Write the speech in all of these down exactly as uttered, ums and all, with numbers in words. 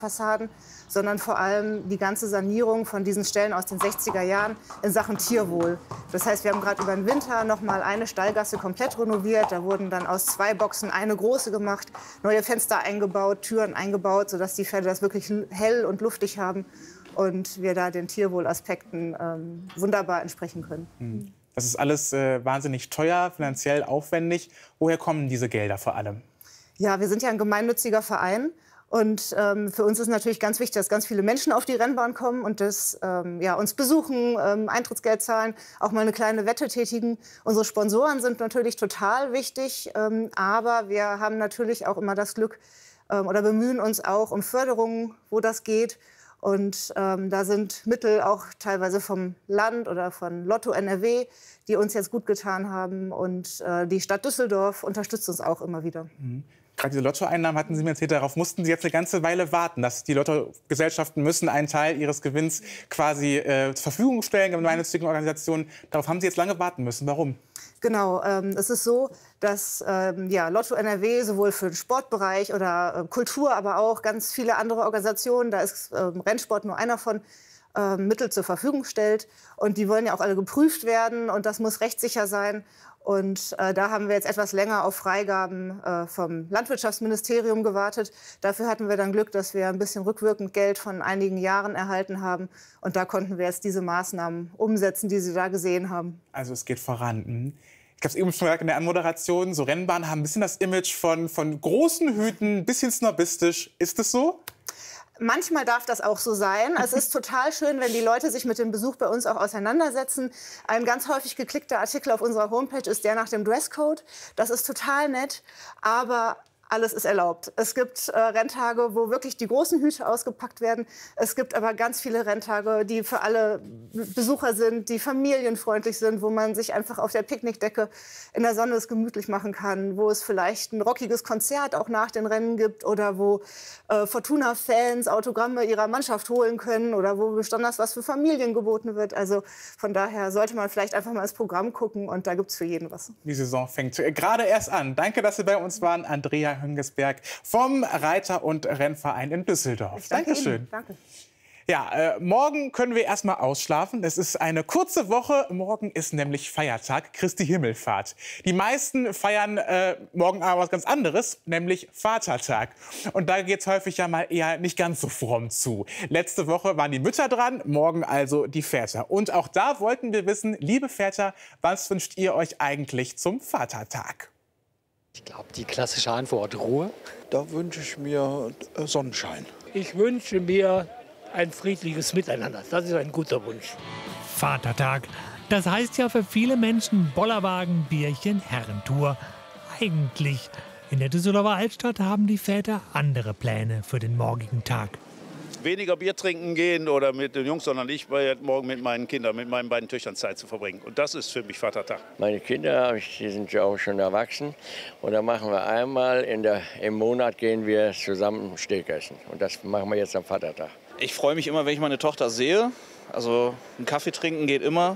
Fassaden, sondern vor allem die ganze Sanierung von diesen Stellen aus den sechziger Jahren in Sachen Tierwohl. Das heißt, wir haben gerade über den Winter noch mal eine Stallgasse komplett renoviert. Da wurden dann aus zwei Boxen eine große gemacht, neue Fenster eingebaut, Türen eingebaut, sodass die Pferde das wirklich hell und luftig haben und wir da den Tierwohlaspekten ähm, wunderbar entsprechen können. Mhm. Das ist alles äh, wahnsinnig teuer, finanziell aufwendig. Woher kommen diese Gelder vor allem? Ja, wir sind ja ein gemeinnütziger Verein. Und ähm, für uns ist natürlich ganz wichtig, dass ganz viele Menschen auf die Rennbahn kommen und das, ähm, ja, uns besuchen, ähm, Eintrittsgeld zahlen, auch mal eine kleine Wette tätigen. Unsere Sponsoren sind natürlich total wichtig, ähm, aber wir haben natürlich auch immer das Glück ähm, oder bemühen uns auch um Förderungen, wo das geht. Und ähm, da sind Mittel auch teilweise vom Land oder von Lotto N R W, die uns jetzt gut getan haben. Und äh, die Stadt Düsseldorf unterstützt uns auch immer wieder. Mhm. Gerade diese Lottoeinnahmen, hatten Sie mir erzählt, darauf mussten Sie jetzt eine ganze Weile warten. Dass die Lottogesellschaften müssen einen Teil ihres Gewinns quasi äh, zur Verfügung stellen, gemeinnützigen Organisationen. Darauf haben Sie jetzt lange warten müssen. Warum? Genau, ähm, es ist so, dass ähm, ja, Lotto N R W sowohl für den Sportbereich oder äh, Kultur, aber auch ganz viele andere Organisationen, da ist ähm, Rennsport nur einer von, äh, Mittel zur Verfügung stellt. Und die wollen ja auch alle geprüft werden und das muss rechtssicher sein. Und äh, da haben wir jetzt etwas länger auf Freigaben äh, vom Landwirtschaftsministerium gewartet. Dafür hatten wir dann Glück, dass wir ein bisschen rückwirkend Geld von einigen Jahren erhalten haben. Und da konnten wir jetzt diese Maßnahmen umsetzen, die Sie da gesehen haben. Also es geht voran. Ich habe es eben schon gesagt in der Anmoderation, so Rennbahnen haben ein bisschen das Image von, von großen Hüten, ein bisschen snobistisch. Ist es so? Manchmal darf das auch so sein. Es ist total schön, wenn die Leute sich mit dem Besuch bei uns auch auseinandersetzen. Ein ganz häufig geklickter Artikel auf unserer Homepage ist der nach dem Dresscode. Das ist total nett, aber alles ist erlaubt. Es gibt äh, Renntage, wo wirklich die großen Hüte ausgepackt werden. Es gibt aber ganz viele Renntage, die für alle Besucher sind, die familienfreundlich sind, wo man sich einfach auf der Picknickdecke in der Sonne es gemütlich machen kann, wo es vielleicht ein rockiges Konzert auch nach den Rennen gibt oder wo äh, Fortuna-Fans Autogramme ihrer Mannschaft holen können oder wo besonders was für Familien geboten wird. Also von daher sollte man vielleicht einfach mal ins Programm gucken und da gibt es für jeden was. Die Saison fängt gerade erst an. Danke, dass Sie bei uns waren, Andrea Hüngesberg vom Reiter- und Rennverein in Düsseldorf. Danke Dankeschön. Ihnen. Danke. Ja, äh, morgen können wir erst mal ausschlafen. Es ist eine kurze Woche. Morgen ist nämlich Feiertag, Christi Himmelfahrt. Die meisten feiern äh, morgen aber was ganz anderes, nämlich Vatertag. Und da geht es häufig ja mal eher nicht ganz so fromm zu. Letzte Woche waren die Mütter dran, morgen also die Väter. Und auch da wollten wir wissen, liebe Väter, was wünscht ihr euch eigentlich zum Vatertag? Ich glaube, die klassische Antwort Ruhe. Da wünsche ich mir Sonnenschein. Ich wünsche mir ein friedliches Miteinander. Das ist ein guter Wunsch. Vatertag. Das heißt ja für viele Menschen Bollerwagen, Bierchen, Herrentour. Eigentlich. In der Düsseldorfer Altstadt haben die Väter andere Pläne für den morgigen Tag. Weniger Bier trinken gehen oder mit den Jungs, sondern ich werde morgen mit meinen Kindern, mit meinen beiden Töchtern Zeit zu verbringen. Und das ist für mich Vatertag. Meine Kinder, die sind ja auch schon erwachsen. Und da machen wir einmal in der, im Monat gehen wir zusammen Steak essen. Und das machen wir jetzt am Vatertag. Ich freue mich immer, wenn ich meine Tochter sehe. Also einen Kaffee trinken geht immer.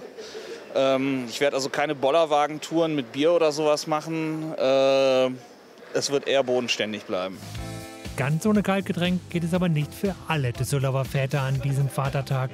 Ähm, ich werde also keine Bollerwagentouren mit Bier oder sowas machen. Äh, es wird eher bodenständig bleiben. Ganz ohne Kaltgetränk geht es aber nicht für alle Düsseldorfer Väter an diesem Vatertag.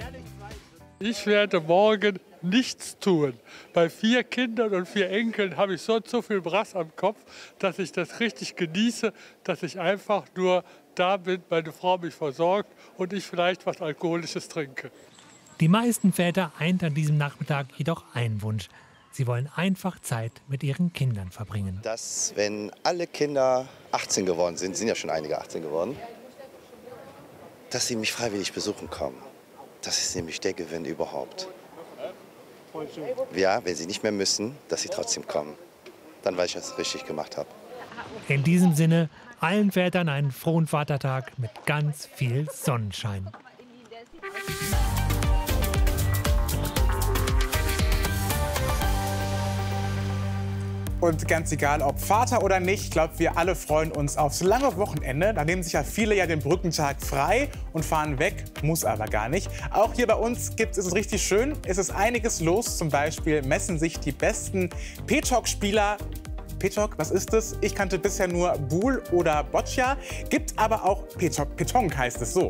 Ich werde morgen nichts tun. Bei vier Kindern und vier Enkeln habe ich sonst so viel Brass am Kopf, dass ich das richtig genieße, dass ich einfach nur da bin, meine Frau mich versorgt und ich vielleicht was Alkoholisches trinke. Die meisten Väter eint an diesem Nachmittag jedoch ein Wunsch. Sie wollen einfach Zeit mit ihren Kindern verbringen. Dass, wenn alle Kinder achtzehn geworden sind, sind ja schon einige achtzehn geworden, dass sie mich freiwillig besuchen kommen. Das ist nämlich der Gewinn überhaupt. Ja, wenn sie nicht mehr müssen, dass sie trotzdem kommen. Dann weiß ich, dass ich es richtig gemacht habe. In diesem Sinne, allen Vätern einen frohen Vatertag mit ganz viel Sonnenschein. Und ganz egal, ob Vater oder nicht, ich glaube, wir alle freuen uns aufs lange Wochenende. Da nehmen sich ja viele ja den Brückentag frei und fahren weg, muss aber gar nicht. Auch hier bei uns gibt es richtig schön. Es ist einiges los. Zum Beispiel messen sich die besten P-Talk-Spieler Petok, was ist das? Ich kannte bisher nur Boule oder Boccia. Gibt aber auch Petok, Petonk heißt es so.